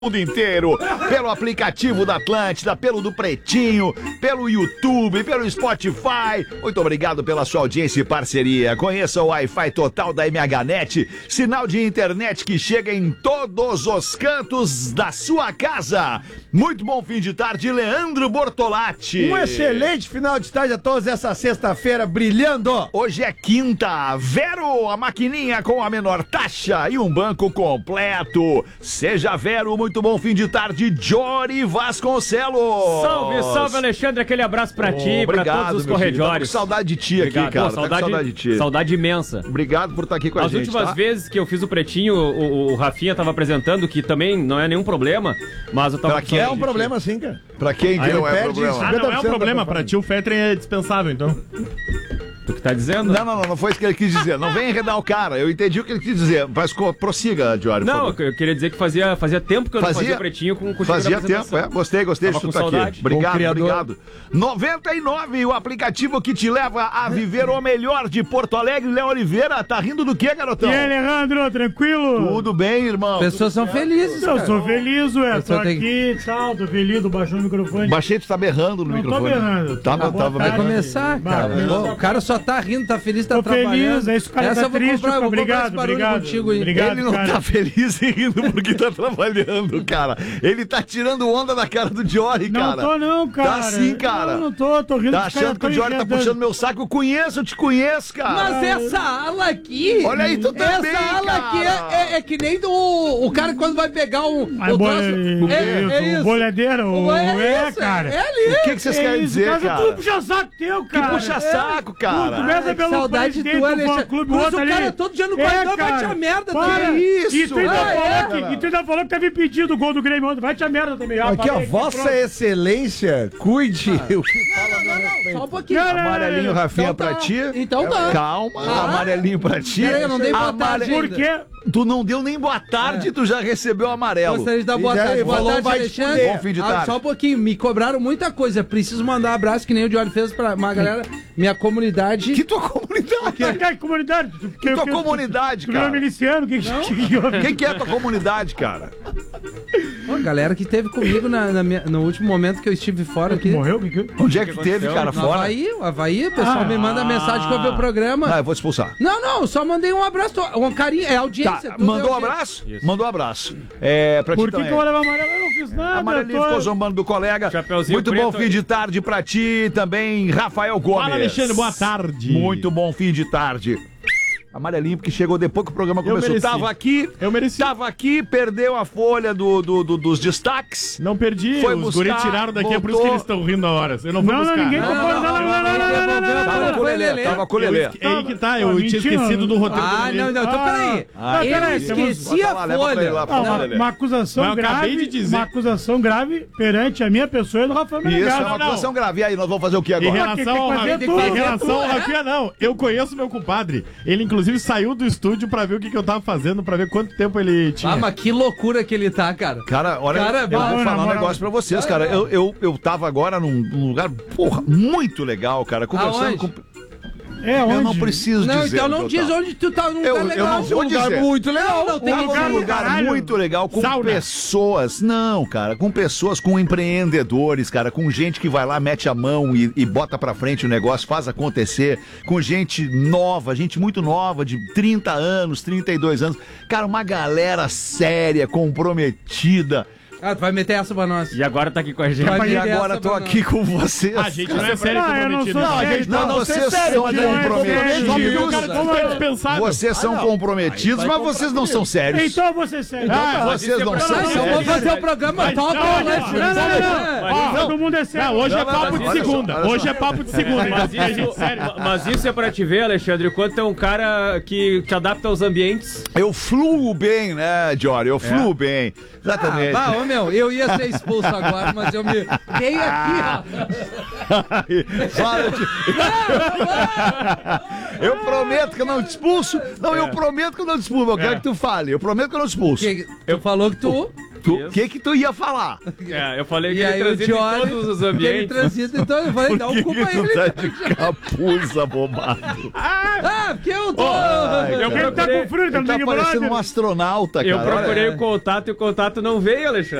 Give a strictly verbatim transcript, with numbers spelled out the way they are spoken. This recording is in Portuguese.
mundo inteiro, pelo aplicativo da Atlântida, pelo do Pretinho, pelo YouTube, pelo Spotify. Muito obrigado pela sua audiência e parceria. Conheça o Wi-Fi total da M H Net, sinal de internet que chega em todos os cantos da sua casa. Muito bom fim de tarde, Leandro Bortolatti. Um excelente final de tarde a todos essa sexta-feira, brilhando. Hoje é quinta, Vero, a maquininha com a menor taxa e um banco completo. Seja Vero, muito Muito bom fim de tarde, Jory Vasconcelos. Salve, salve, Alexandre. Aquele abraço pra oh, ti, obrigado, pra todos os corredores. Com saudade de ti obrigado. aqui, cara. Pô, saudade, com saudade de ti. Saudade imensa. Obrigado por estar aqui com a As gente. As últimas tá? vezes que eu fiz o Pretinho, o, o Rafinha tava apresentando, que também não é nenhum problema, mas eu tava... Pra quem é um problema sim, cara. Pra quem que não é problema? Ah, não é um problema. Pra ti o Fettering é dispensável, então. Tu que tá dizendo? Não, não, não, não foi isso que ele quis dizer. Não vem enredar o cara. Eu entendi o que ele quis dizer. Mas prossiga, Diório. Não, eu queria dizer que fazia, fazia tempo que eu fazia, não fazia Pretinho com o Fazia tempo, é. Gostei, gostei Tava de estar aqui. Obrigado, obrigado. noventa e nove, o aplicativo que te leva a viver o melhor de Porto Alegre. Léo Oliveira, tá rindo do quê, garotão? E aí, Alejandro, tranquilo? Tudo bem, irmão? Pessoas são felizes, Eu sou feliz, ué. Tô tem... aqui, tal, tô feliz, tô baixando o microfone. Baixei, tu tá berrando no não microfone. Não tô berrando. Tá, tá, tava Vai começar, cara. O cara só tá rindo, tá feliz, tá tô trabalhando. Feliz, é isso, cara. Essa tá eu vou triste, comprar, eu vou obrigado, obrigado. Contigo, hein? Obrigado, Ele não cara. tá feliz e rindo porque tá trabalhando, cara. Ele tá tirando onda da cara do Jory, cara. Não tô não, cara. Tá sim, cara. Não, não tô, tô rindo. Tá achando que o Jory tá puxando meu saco? Eu conheço, eu te conheço, cara. Mas essa ala aqui... Olha aí, tu também, Essa ala cara. aqui é, é, é que nem do... O cara quando vai pegar um... Mas o boi- troço, isso, é, é isso. O bolhadeiro, o... É, É, isso, cara. É ali. O que, que vocês É querem isso, dizer, cara? cara? Tu puxa saco teu, cara. Que puxa saco, cara. Tu começa Ai, pelo saudade presidente tua, do fã Alexandre. clube, Mas outro o ali. cara todo dia no corredor vai te a merda Para. também. E tu ainda, Ah, falou é? que, e tu ainda falou que teve pedido o gol do Grêmio ontem. Vai te a merda também. Ah, Aqui, ó, parei, Vossa pronto. Excelência, cuide. O que fala a meu respeito. Só um pouquinho. Não, não, Amarelinho, Rafinha, Então pra tá. ti. Então tá. Calma, Ah. amarelinho pra ti. Peraí, eu não dei boa Amare- tarde ainda. Por quê? Tu não deu nem boa tarde, tu já recebeu amarelo. Gostaria de dar boa E daí, tarde. Boa falou, tarde, vai te Alexandre. fuder. Bom fim de Ah, tarde. só um pouquinho. Me cobraram muita coisa. Preciso mandar um abraço, que nem o Diório fez pra uma galera, minha comunidade. Que tua comunidade? Que, que comunidade? Tu, Que tua comunidade, Tu virou cara? miliciano? Que, que, que, que, Quem que é a tua comunidade, cara? Pô, galera que esteve comigo na, na minha- no último momento que eu estive fora aqui. Morreu? Que, que... Onde é que tu teve, cara, No fora? Havaí, o Havaí, o pessoal Ah. me manda mensagem que eu vi o programa. Ah, eu vou te expulsar. Não, não, só mandei um abraço, um carinho, é audiência. Tá, tudo mandou é um audiência. abraço? Mandou um abraço. É, pra ti Por que, também. que eu vou levar amarelo? Eu não fiz nada. Amarelinho eu tô- ficou zombando do colega. Chapeuzinho Muito preto bom fim aí. de tarde pra ti também, Rafael Gomes. Fala, Alexandre, boa tarde. Muito bom fim de tarde. Amarelinho, porque chegou depois que o programa começou. mereci. Tava aqui, Eu mereci. tava aqui, perdeu a folha do, do- do- dos destaques. Não perdi, Foi os buscar, guris tiraram daqui, é por isso que voltou. eles estão rindo a horas. Eu não fui Não, não, buscar. ninguém Não, comprou. não, Não, não, não, não, não, não, não, não, Tava Não, com o foi Lelê, Lelê. tava com o Eu Lelê. esque- É aí que tá, eu Ah, tinha mentira, esquecido do roteiro Ah, do Lelê. não, não, então Ah. peraí. Ah, eu peraí, esqueci Bota a lá, leva pra ele lá, folha. pra Ah, ele, uma, Lelê. uma acusação Mas eu acabei grave, de dizer. uma acusação grave perante a minha pessoa e do Rafael Isso, é Menegasso. uma não. acusação grave. E aí, nós vamos fazer o que Em agora? Tem que relação, ao, fazer Rafinha- tudo. em relação ao É. Rafinha, não. Eu conheço meu compadre. Ele, inclusive, saiu do estúdio pra ver o que, que eu tava fazendo, pra ver quanto tempo ele tinha. Ah, mas que loucura que ele tá, cara. Cara, olha, Cara, eu vou vai, falar na um moral. negócio pra vocês, cara. Eu, eu, eu tava agora num, num lugar, porra, muito legal, cara. Conversando Aonde? com... É, onde? Eu não preciso Não, dizer. então onde não eu diz tava. onde tu tá num Eu- lugar eu legal. não vou Um lugar dizer. muito legal. Não, tem Tava lugar num lugar caralho. muito legal, com Sauna. pessoas, não, cara, com pessoas, com empreendedores, cara, com gente que vai lá, mete a mão e, e bota pra frente o negócio, faz acontecer, com gente nova, gente muito nova, de trinta anos, trinta e dois anos, cara, uma galera séria, comprometida. Ah, tu vai meter essa pra nós. E agora tá aqui com a gente. Vai E meter agora essa tô pra aqui nós. com vocês. A gente não é sério Ah, eu não comprometido. sou Não, a sério. gente Não, não, vocês são não é sério. comprometidos. Só porque o Isso. cara não é dispensável. Vocês são comprometidos, mas vocês não são sérios. Então você sério. Ah, vocês não são Ah, então sérios. vamos fazer o programa Mas top, não, né? não, Não, não, não, não. Não. Todo mundo é sério. Não, hoje é Não, não, papo não, de olha só, segunda. olha Hoje só. é papo de segunda. Mas Então, gente, isso, sério. mas isso é pra te ver, Alexandre, o quanto é um cara que te adapta aos ambientes. Eu fluo bem, né, Jory? Eu fluo bem. Exatamente. Ah, ô, meu, eu ia ser expulso agora, mas eu me... Vem aqui, ó. Fala de... Eu prometo que eu não te expulso. Não, eu prometo que eu não te expulso. Eu quero que tu fale. Eu prometo que eu não te expulso. Que- Tu falou que tu... O que que tu ia falar? É, eu falei que E ele aí o transita em Johnny, todos os que ele ambientes. transita, então eu falei, dá um culpa a tu ele. tá de capuz abobado? Ah, porque eu tô... Ai, Eu cara. quero estar com frio, tá Ele no tá Big parecendo Brother. um astronauta, Eu cara. procurei Olha. o contato e o contato não veio, Alexandre.